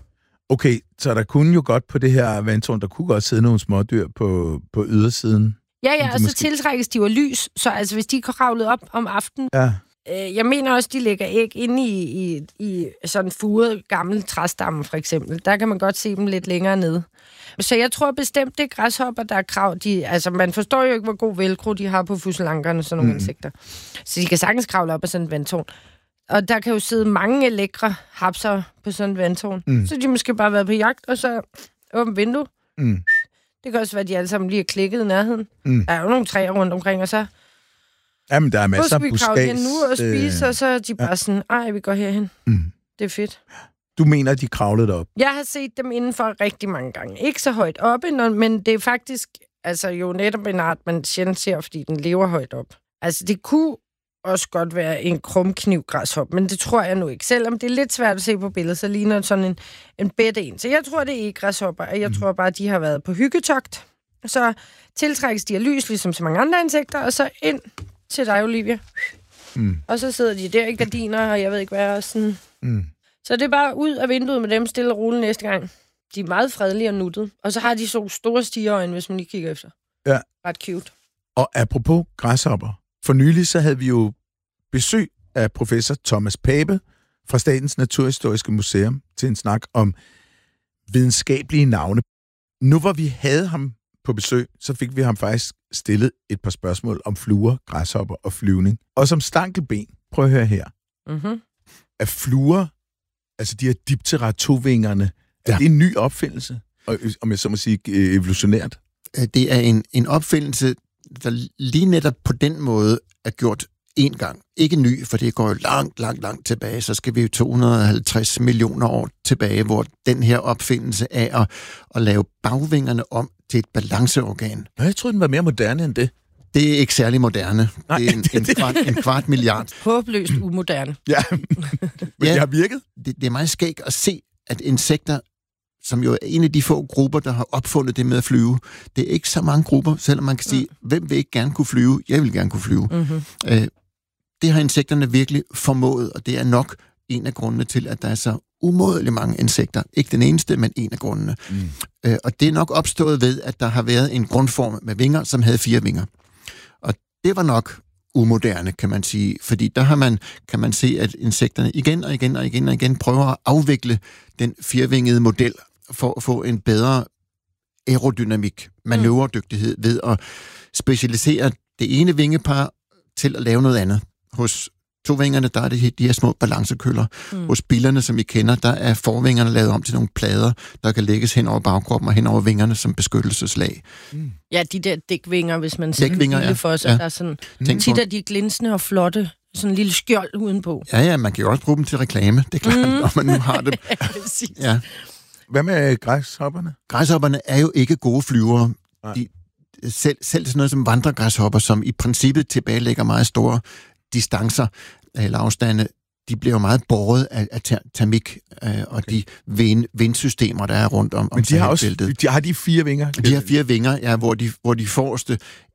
Okay, så der kunne jo godt på det her vandtårn, der kunne godt sidde nogle små dyr på, på ydersiden. Ja, ja, og så måske... tiltrækkes de jo lys. Så altså, hvis de er kravlet op om aftenen... Ja. Øh, jeg mener også, de lægger æg inde i, i, i sådan furet gammel træstamme, for eksempel. Der kan man godt se dem lidt længere nede. Så jeg tror bestemt, det er græshopper, der er krav. De, altså, man forstår jo ikke, hvor god velcro de har på fusselankerne, sådan nogle mm. insekter. Så de kan sagtens kravle op af sådan et vandtårn. Og der kan jo sidde mange lækre hapser på sådan et vandtårn. Mm. Så de måske bare været på jagt, og så åbent vindue. Mm. Det kan også være, at de alle sammen lige er klikket i nærheden. Mm. Der er jo nogle træer rundt omkring, og så... Jamen, der er masser af buskads. Så skal vi kravle nu og spise, øh... og så er de bare ja. sådan, ej, vi går herhen. Mm. Det er fedt. Du mener, at de kravlede op? Jeg har set dem indenfor rigtig mange gange. Ikke så højt oppe, men det er faktisk altså jo netop en art, man sjældent ser, fordi den lever højt op. Altså, det kunne også godt være en krumknivgræshop, men det tror jeg nu ikke. Selvom det er lidt svært at se på billedet, så ligner det sådan en, en bedre en. Så jeg tror, det er ikke græshopper, og jeg mm. tror bare, at de har været på hyggetogt. Så tiltrækkes de af lys, ligesom så mange andre insekter, og så ind til dig, Olivia. Mm. Og så sidder de der i gardiner, og jeg ved ikke hvad, og sådan... Mm. Så det er bare ud af vinduet med dem stille og roligt næste gang. De er meget fredelige og nuttede. Og så har de så store stigeøjne, hvis man lige kigger efter. Ja. Ret cute. Og apropos græshopper. For nylig så havde vi jo besøg af professor Thomas Pape fra Statens Naturhistoriske Museum til en snak om videnskabelige navne. Nu hvor vi havde ham på besøg, så fik vi ham faktisk stillet et par spørgsmål om fluer, græshopper og flyvning. Og som stankelben, prøv at høre her. Mm-hmm. At fluer, altså de her diptera-tovingerne, er ja. det en ny opfindelse? Og, om jeg så må sige evolutionært? Det er en, en opfindelse, der lige netop på den måde er gjort én gang. Ikke ny, for det går jo langt, langt, langt tilbage. Så skal vi jo to hundrede og halvtreds millioner år tilbage, hvor den her opfindelse af at, at lave bagvingerne om til et balanceorgan. Jeg tror den var mere moderne end det. Det er ikke særlig moderne. Nej, det er en, en, kvart, en kvart milliard. Håbløst umoderne. Ja, men ja, det har virket. Det, det er meget skægt at se, at insekter, som jo er en af de få grupper, der har opfundet det med at flyve, det er ikke så mange grupper, selvom man kan sige, mm. hvem vil ikke gerne kunne flyve? Jeg vil gerne kunne flyve. Mm-hmm. Øh, det har insekterne virkelig formået, og det er nok en af grundene til, at der er så umådeligt mange insekter. Ikke den eneste, men en af grundene. Mm. Øh, og det er nok opstået ved, at der har været en grundform med vinger, som havde fire vinger. Og det var nok umoderne, kan man sige, fordi der har man, kan man se, at insekterne igen og igen og igen og igen prøver at afvikle den firevingede model for at få en bedre aerodynamik, manøvredygtighed ved at specialisere det ene vingepar til at lave noget andet. Hos tovingerne, der er det de her små balancekøller. Mm. Hos billerne, som I kender, der er forvingerne lavet om til nogle plader, der kan lægges hen over bagkroppen og hen over vingerne som beskyttelseslag. Mm. Ja, de der dækvinger, hvis man ser en bille ja. for sig, ja. der er sådan mm. tit er de glinsende og flotte, sådan en lille skjold udenpå. Ja, ja, man kan jo også bruge dem til reklame, det er klart, mm. når man nu har dem. ja. Hvad med græshopperne? Græshopperne er jo ikke gode flyvere. De, selv, selv sådan noget som vandregræshopper, som i princippet tilbagelægger meget store distancer eller afstande, de bliver jo meget båret af, af ter- termik øh, og okay. de vind, vindsystemer, der er rundt om, om Men de har også de har de fire vinger? De har fire vinger, ja, hvor de, hvor de forreste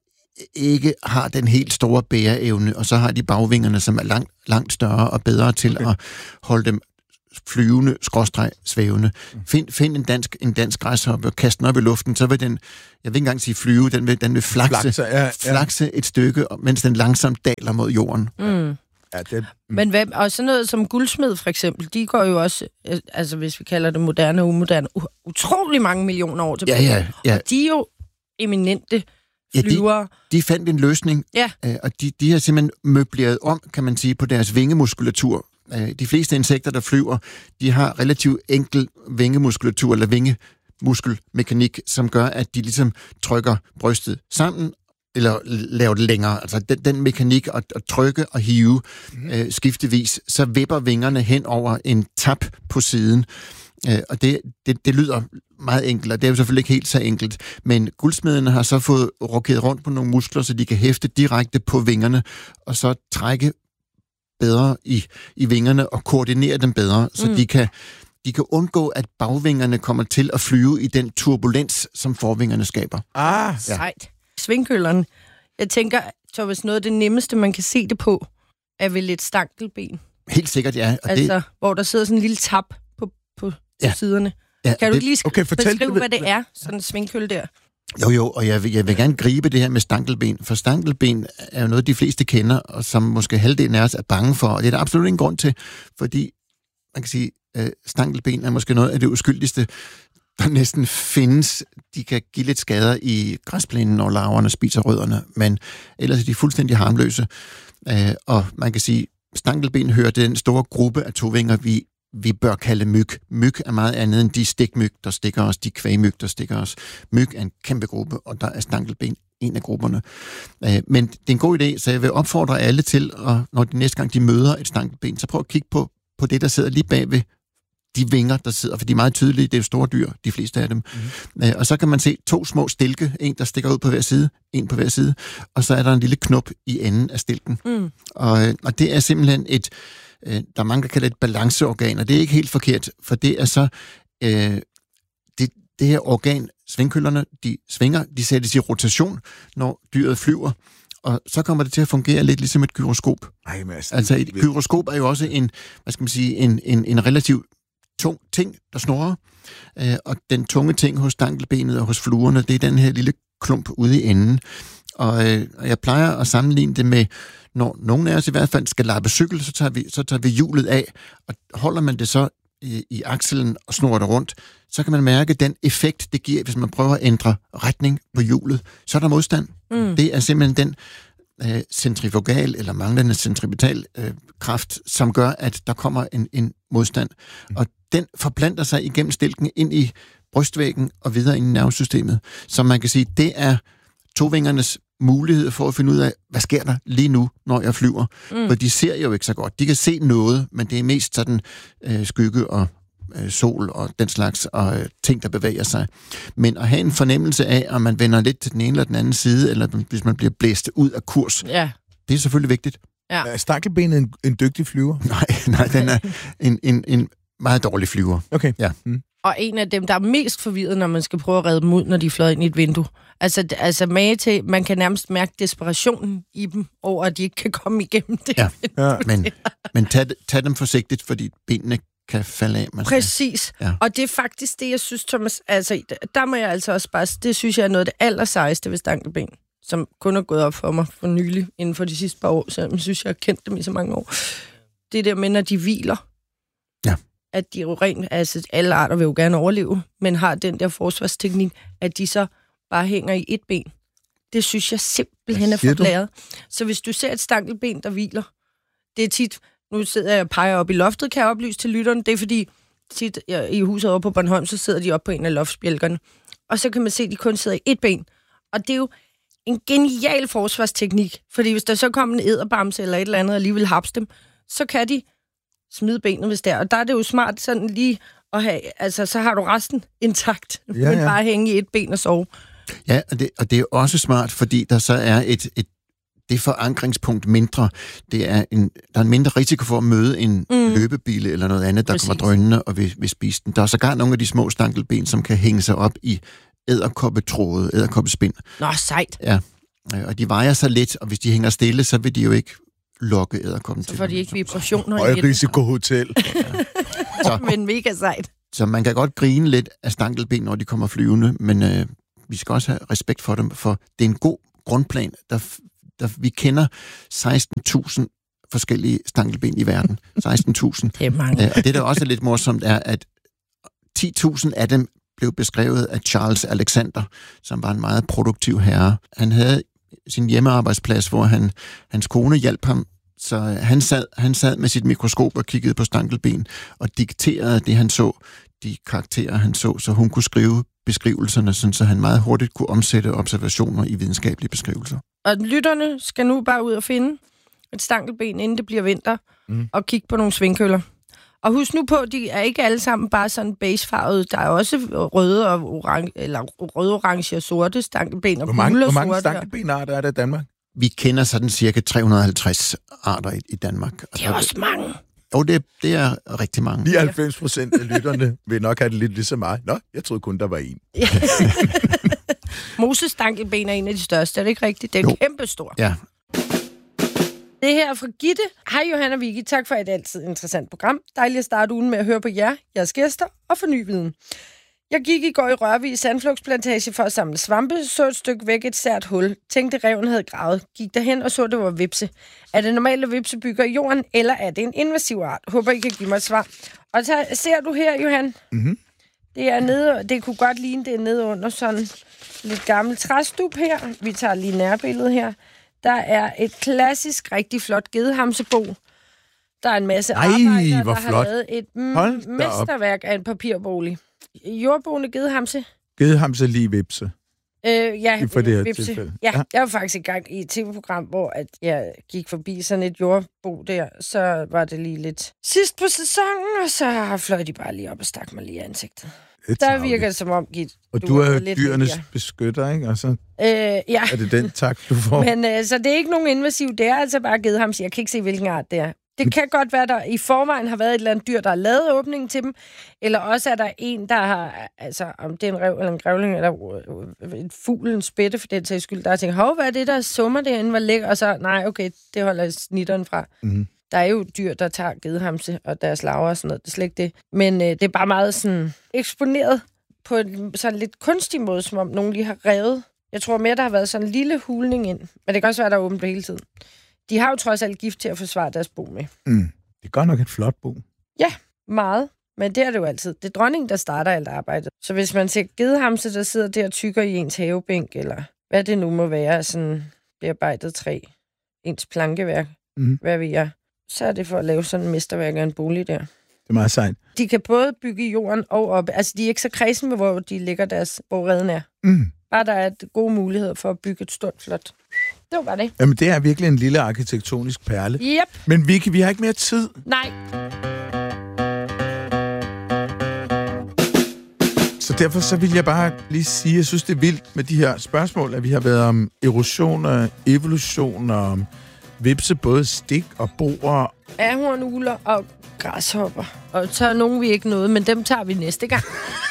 ikke har den helt store bæreevne, og så har de bagvingerne, som er langt, langt større og bedre til okay. at holde dem flyvende, skråstreg, svævende. Find, find en dansk, en dansk græshoppe og kast den op i luften, så vil den, jeg vil ikke engang sige flyve, den vil, den vil flakse, Flakser, ja, ja. flakse et stykke, mens den langsomt daler mod jorden. Mm. Ja, det, mm. Men hvad, og sådan noget som guldsmed for eksempel, de går jo også, øh, altså hvis vi kalder det moderne og umoderne, u- utrolig mange millioner år tilbage. Ja, ja, ja. Og de er jo eminente flyvere. Ja, de, de fandt en løsning, Ja. øh, og de, de har simpelthen møbleret om, kan man sige, på deres vingemuskulatur. Øh, de fleste insekter, der flyver, de har relativt enkel vingemuskulatur, eller vingemuskelmekanik, som gør, at de ligesom trykker brystet sammen, eller laver det længere. Altså den, den mekanik at, at trykke og hive mm-hmm. øh, skiftevis, så vipper vingerne hen over en tap på siden. Øh, og det, det, det lyder meget enkelt, og det er jo selvfølgelig ikke helt så enkelt. Men guldsmedene har så fået rokeret rundt på nogle muskler, så de kan hæfte direkte på vingerne, og så trække bedre i, i vingerne og koordinere dem bedre, så mm. de kan de kan undgå, at bagvingerne kommer til at flyve i den turbulens, som forvingerne skaber. Ah, ja. Sejt. Svingkøllerne. Jeg tænker, Thomas, noget af det nemmeste, man kan se det på, er vel et stankelben. Helt sikkert, ja. Og altså, det... hvor der sidder sådan en lille tap på, på ja. siderne. Ja, kan du det... ikke lige okay, beskrive, det... hvad det er, sådan en svingkølle der? Jo, jo, og jeg vil, jeg vil gerne gribe det her med stankelben, for stankelben er jo noget, de fleste kender, og som måske halvdelen af os er bange for, og det er der absolut ingen grund til, fordi man kan sige, at stankelben er måske noget af det uskyldigste, der næsten findes. De kan give lidt skader i græsplænen, når larverne spiser rødderne, men ellers er de fuldstændig harmløse. Og man kan sige, at stankelben hører til den store gruppe af tovinger, vi vi bør kalde myg. Myg er meget andet end de stikmyg, der stikker os, de kvægmyg, der stikker os. Myg er en kæmpe gruppe, og der er stankelben en af grupperne. Men det er en god idé, så jeg vil opfordre alle til, at når de næste gang de møder et stankelben, så prøv at kigge på, på det, der sidder lige bag ved de vinger, der sidder, for de er meget tydelige, det er jo store dyr, de fleste af dem. Mm-hmm. Og så kan man se to små stilke, en der stikker ud på hver side, en på hver side, og så er der en lille knop i enden af stilken. Mm. Og, og det er simpelthen et der er mange, der kalder det et balanceorgan, og det er ikke helt forkert, for det er så øh, det, det her organ, svingkøllerne, de svinger, de sættes i rotation, når dyret flyver, og så kommer det til at fungere lidt ligesom et gyroskop. Ej, Mads, altså et gyroskop er jo også en, hvad skal man sige, en, en, en relativt tung ting, der snurrer, øh, og den tunge ting hos stankelbenet og hos fluerne, det er den her lille klump ude i enden. Og, øh, og jeg plejer at sammenligne det med, når nogen af os i hvert fald skal lappe cykel, så tager vi, så tager vi hjulet af, og holder man det så i, i akselen og snurrer det rundt, så kan man mærke den effekt, det giver, hvis man prøver at ændre retning på hjulet. Så er der modstand. Mm. Det er simpelthen den øh, centrifugal eller manglende centripetal øh, kraft, som gør, at der kommer en, en modstand. Mm. Og den forplanter sig igennem stilken ind i brystvæggen og videre ind i nervesystemet. Så man kan sige, det er tovingernes mulighed for at finde ud af, hvad sker der lige nu, når jeg flyver. Mm. For de ser jo ikke så godt. De kan se noget, men det er mest sådan øh, skygge og øh, sol og den slags og, øh, ting, der bevæger sig. Men at have en fornemmelse af, om man vender lidt til den ene eller den anden side, eller hvis man bliver blæst ud af kurs, ja. Det er selvfølgelig vigtigt. Ja. Er stankelbenet en, en dygtig flyver? Nej, nej, den er en, en, en meget dårlig flyver. Okay. Ja. Mm. Og en af dem, der er mest forvirret, når man skal prøve at redde dem ud, når de er fløjet ind i et vindue. Altså, altså mage til, man kan nærmest mærke desperationen i dem, over at de ikke kan komme igennem det. Ja, ja. men, men tag, tag dem forsigtigt, fordi benene kan falde af. Præcis. Ja. Og det er faktisk det, jeg synes, Thomas, altså, der må jeg altså også bare, det synes jeg er noget af det allersejeste ved stankelben, som kun er gået op for mig for nylig, inden for de sidste par år, så jeg synes, jeg har kendt dem i så mange år. Det der med, når de hviler. Ja. At de jo rent, altså alle arter vil jo gerne overleve, men har den der forsvarsteknik, at de så bare hænger i et ben. Det synes jeg simpelthen er for blæret. Så hvis du ser et stankelben, der hviler, det er tit, nu sidder jeg og peger op i loftet, kan jeg oplyse til lytteren, det er fordi, tit jeg, i huset over på Bornholm, så sidder de op på en af loftsbjælkerne, og så kan man se, at de kun sidder i et ben. Og det er jo en genial forsvarsteknik, fordi hvis der så kommer en edderbamse eller et eller andet, og lige vil hapse dem, så kan de smide benet, hvis det er. Og der er det jo smart sådan lige at have, altså så har du resten intakt, ja, men ja. Bare hænge i et ben og sove. Ja, og det, og det er også smart, fordi der så er et, et det forankringspunkt mindre. Det er en, der er en mindre risiko for at møde en mm. løbebil eller noget andet, der Præcis. Kommer drønende og vil, vil spise den. Der er sågar nogle af de små stankelben, som kan hænge sig op i edderkoppetråde, edderkoppespind. Nå, sejt. Ja, og de vejer sig lidt, og hvis de hænger stille, så vil de jo ikke lokke edderkoppen til. Så får de ikke vibrationer. Høj risikohotel. Så. Men mega sejt. Så man kan godt grine lidt af stankelben, når de kommer flyvende, men øh, vi skal også have respekt for dem, for det er en god grundplan. Der, der, vi kender seksten tusind forskellige stankelben i verden. seksten tusind. Det er mange. Øh, og det, der også er lidt morsomt, er, at ti tusind af dem blev beskrevet af Charles Alexander, som var en meget produktiv herre. Han havde sin hjemmearbejdsplads, hvor han, hans kone hjalp ham. Så han sad, han sad med sit mikroskop og kiggede på stankelben og dikterede det, han så, de karakterer, han så, så hun kunne skrive beskrivelserne, sådan, så han meget hurtigt kunne omsætte observationer i videnskabelige beskrivelser. Og lytterne skal nu bare ud og finde et stankelben, inden det bliver vinter, mm. og kigge på nogle svingkøller. Og husk nu på, de er ikke alle sammen bare sådan basefarvede. Der er også røde og orange, eller røde, orange og sorte stankelben, og hvor mange, gule og hvor mange sorte. stankelbenarter er der i Danmark? Vi kender sådan cirka tre hundrede og halvtreds arter i, i Danmark. Det er også mange. Jo, det, det er rigtig mange. nioghalvfems procent af lytterne vil nok have det lidt ligesom mig. Nå, jeg troede kun, der var en. Mosestankelben er en af de største, er det ikke rigtigt? Det er kæmpestor. Ja. Det her er fra Gitte. Hej Johanna Vicky, tak for et altid interessant program. Dejligt at starte ugen med at høre på jer, jeres gæster og for ny viden. Jeg gik i går i Rørvig sandflugtsplantage for at samle svampe, så et stykke væk et sært hul. Tænkte, reven havde gravet. Gik derhen og så, det var vipse. Er det normalt, at vipse bygger i jorden, eller er det en invasiv art? Håber, I kan give mig et svar. Og så ser du her, Johan. Mm-hmm. Det er nede, det kunne godt ligne, det er nede under sådan lidt gammel træstup her. Vi tager lige nærbilledet her. Der er et klassisk, rigtig flot gedehamsebo. Der er en masse Ej, arbejdere, hvor der flot. har lavet et m- mesterværk af en papirbolig. Jordboende gedehamse. Gedehamse lige vipse. Øh, ja, for det her vipse. tilfælde. Ja, Ja. jeg var faktisk i gang i et tv-program, hvor at jeg gik forbi sådan et jordbo der. Så var det lige lidt sidst på sæsonen, og så fløj de bare lige op og stak mig lige i ansigtet. Det Der virker det som om, Gitte, Og du du er er jo lidt dyrenes heldigere. beskytter, ikke? Og så Øh, ja. er det den tak, du får. Men øh, så det er ikke nogen invasiv, det er altså bare gedehamse. Jeg kan ikke se, hvilken art det er. Det kan godt være, der i forvejen har været et eller andet dyr, der har lavet åbningen til dem, eller også er der en, der har, altså om det er en rev eller en grævling, eller en fugl, en spætte for den sags skyld, der har tænkt, hov, hvad er det, der summer derinde, hvor lækker, og så, nej, okay, det holder snitteren fra. Mm-hmm. Der er jo dyr, der tager gedehamse og deres larver og sådan noget, det er slet ikke det. Men øh, det er bare meget sådan eksponeret på en sådan lidt kunstig måde, som om nogen lige har revet. Jeg tror mere, der har været sådan en lille hulning ind, men det kan også være, der er åbent på hele tiden. De har jo trods alt gift til at forsvare deres bo med. Mm. Det er godt nok et flot bo. Ja, meget. Men det er det jo altid. Det er dronningen, der starter alt arbejdet. Så hvis man ser gedehamse, der sidder der og tykker i ens havebænk, eller hvad det nu må være, sådan bearbejdet træ, ens plankeværk, mm. hvad ved jeg, så er det for at lave sådan en mesterværk af en bolig der. Det er meget sejt. De kan både bygge i jorden og op. Altså, de er ikke så kredsen med, hvor de ligger deres, hvor redden er. Mm. Bare der er gode muligheder for at bygge et stort, flot. Det var bare det. Jamen, det er virkelig en lille arkitektonisk perle. Yep. Men Vicky, vi har ikke mere tid. Nej. Så derfor så vil jeg bare lige sige, at jeg synes, det er vildt med de her spørgsmål, at vi har været om erosion og evolution og om vipse, både stik og boer. Ahornugler og græshopper. Og så er nogen, vi ikke nåede, men dem tager vi næste gang.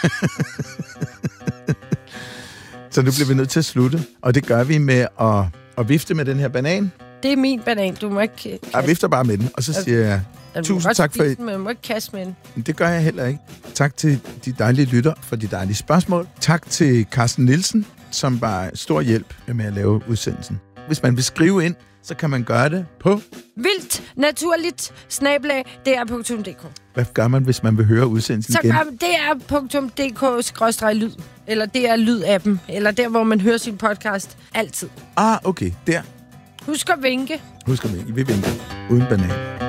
Så nu bliver vi nødt til at slutte, og det gør vi med at, at vifte med den her banan. Det er min banan, du må ikke kaste. Jeg vifter bare med den, og så siger jeg tusind tak for... Den, men du må ikke kaste med den. Det gør jeg heller ikke. Tak til de dejlige lytter for de dejlige spørgsmål. Tak til Carsten Nielsen, som var stor hjælp med at lave udsendelsen. Hvis man vil skrive ind, så kan man gøre det på... Vildt, naturligt, snablag, D R punktum d k. Hvad gør man, hvis man vil høre udsendelsen så igen? Så gør man D R punktum d k skråstreg lyd, eller D R lyd-appen, eller der, hvor man hører sin podcast. Altid. Ah, okay, der. Husk at vinke. Husk at vinke. Vi vinker. Uden banan.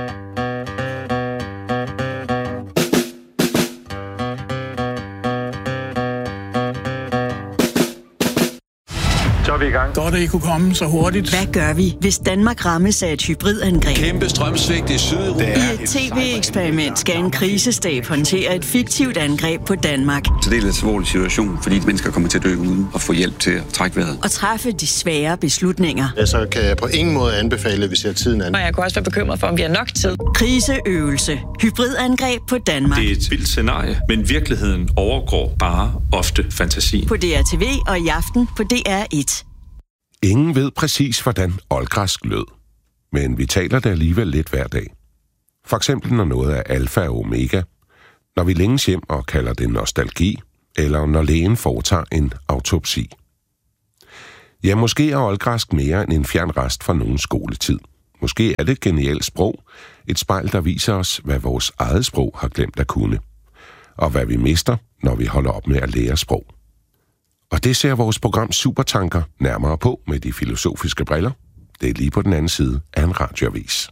Så er vi i gang. Godt, at I kunne komme så hurtigt. Hvad gør vi, hvis Danmark rammes af et hybridangreb? Kæmpe strømsvigt i Sydeuropa. I et tv-eksperiment skal en krisestab håndtere et fiktivt angreb på Danmark. Så det er en lidt alvorlig situation, fordi mennesker kommer til at dø uden at få hjælp til at trække vejret. Og træffe de svære beslutninger. Så kan jeg på ingen måde anbefale, hvis jeg tiden an. Og jeg kunne også være bekymret for, om vi har nok tid. Kriseøvelse. Hybridangreb på Danmark. Det er et vildt scenarie, men virkeligheden overgår bare ofte fantasien. På D R T V og i aften på D R et. Ingen ved præcis, hvordan oldgræsk lød, men vi taler det alligevel lidt hver dag. For eksempel når noget er alfa og omega, Når vi længes hjem og kalder det nostalgi, eller når lægen foretager en autopsi. Ja, måske er oldgræsk mere end en fjern rest fra nogen skoletid. Måske er det et genialt sprog, et spejl, der viser os, hvad vores eget sprog har glemt at kunne, og hvad vi mister, når vi holder op med at lære sprog. Og det ser vores program Supertanker nærmere på med de filosofiske briller. Det er lige på den anden side af en radioavis.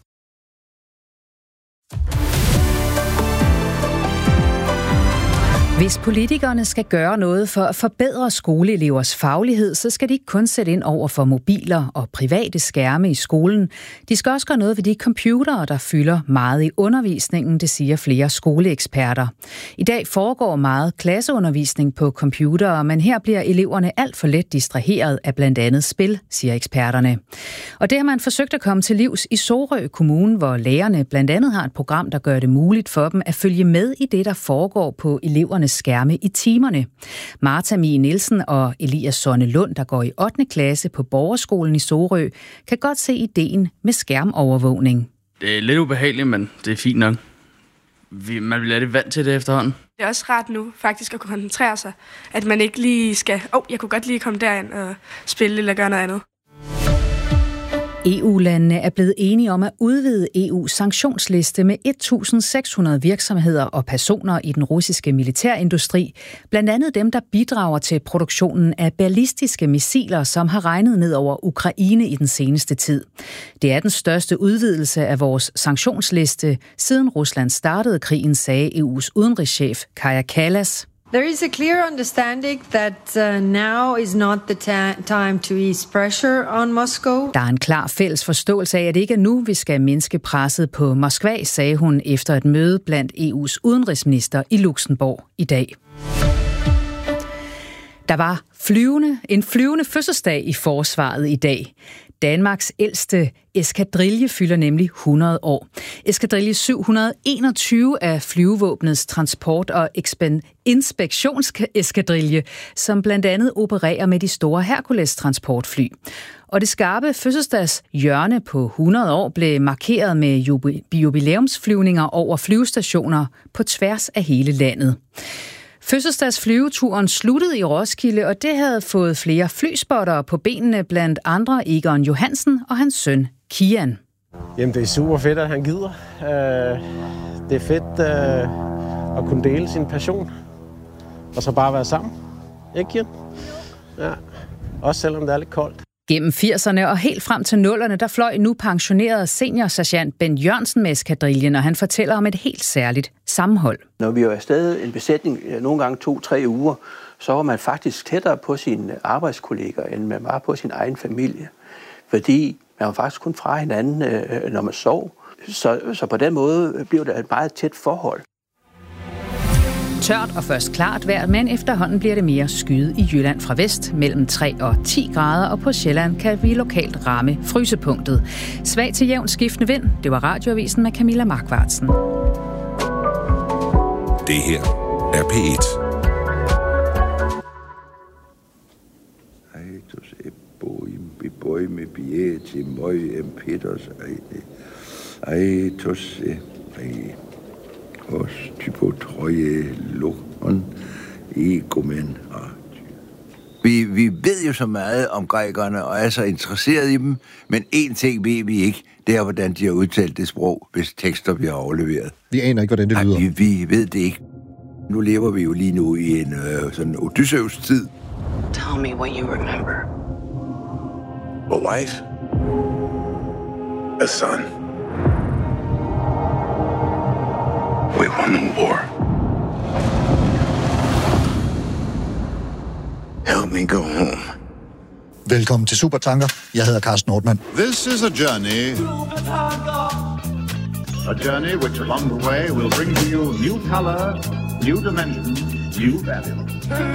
Hvis politikerne skal gøre noget for at forbedre skoleelevers faglighed, så skal de ikke kun sætte ind over for mobiler og private skærme i skolen. De skal også gøre noget ved de computere, der fylder meget i undervisningen, det siger flere skoleeksperter. I dag foregår meget klasseundervisning på computere, men her bliver eleverne alt for let distraheret af blandt andet spil, siger eksperterne. Og det har man forsøgt at komme til livs i Sorø Kommune, hvor lærerne blandt andet har et program, der gør det muligt for dem at følge med i det, der foregår på elevernes skærme i timerne. Martha Mie Nielsen og Elias Sonne Lund, der går i ottende klasse på Borgerskolen i Sorø, kan godt se ideen med skærmovervågning. Det er lidt ubehageligt, men det er fint nok. Vi, man bliver lidt vant til det efterhånden. Det er også rart nu faktisk at kunne koncentrere sig, at man ikke lige skal, åh, oh, jeg kunne godt lige komme derind og spille eller gøre noget andet. E U-landene er blevet enige om at udvide E U's sanktionsliste med et tusind seks hundrede virksomheder og personer i den russiske militærindustri, blandt andet dem, der bidrager til produktionen af ballistiske missiler, som har regnet ned over Ukraine i den seneste tid. Det er den største udvidelse af vores sanktionsliste, siden Rusland startede krigen, sagde E U's udenrigschef Kaja Kallas. There is a clear understanding that uh, now is not the ta- time to ease pressure on Moscow. Der er en klar fælles forståelse af, at det ikke er nu, vi skal mindske presset på Moskva, sagde hun efter et møde blandt E U's udenrigsminister i Luxembourg i dag. Der var flyvende, en flyvende fødselsdag i forsvaret i dag. Danmarks ældste eskadrille fylder nemlig hundrede år. Eskadrille syv hundrede og enogtyve er flyvevåbnets transport- og inspektionseskadrille, som blandt andet opererer med de store Hercules-transportfly. Og det skarpe fødselsdags hjørne på hundrede år blev markeret med jubilæumsflyvninger over flyvestationer på tværs af hele landet. Fødselsdagsflyveturen sluttede i Roskilde, og det havde fået flere flyspotter på benene, blandt andre Egon Johansen og hans søn Kian. Jamen, det er super fedt, at han gider. Det er fedt at kunne dele sin passion, og så bare være sammen. Ikke, Kian? Ja. Også selvom det er lidt koldt. Gennem firserne og helt frem til nullerne, der fløj nu pensionerede seniorsergeant Bent Jørgensen med eskadrillen, og han fortæller om et helt særligt sammenhold. Når vi var stadig en besætning, nogle gange to-tre uger, så var man faktisk tættere på sine arbejdskolleger, end man var på sin egen familie. Fordi man var faktisk kun fra hinanden, når man sov. Så, så på den måde blev det et meget tæt forhold. Tørt og først klart vejr, men efterhånden bliver det mere skyet i Jylland fra vest, mellem tre og ti grader, og på Sjælland kan vi lokalt ramme frysepunktet. Svag til jævn skiftende vind, det var Radioavisen med Camilla Markvartsen. Det her er P et. Os typo trøje lukken egomen. Vi, vi ved jo så meget om grækerne og er så interesseret i dem, men én ting ved vi ikke, det er, hvordan de har udtalt det sprog, hvis tekster bliver overleveret. Vi aner ikke, hvordan det lyder. Nej, vi, vi ved det ikke. Nu lever vi jo lige nu i en øh, sådan Odysseus-tid. Tell me what you remember. A wife. A son. We won the war. Help me go home. Velkommen til Supertanker. Jeg hedder Carsten Nordmann. This is a journey. A journey which along the way will bring to you new color, new dimension, new value.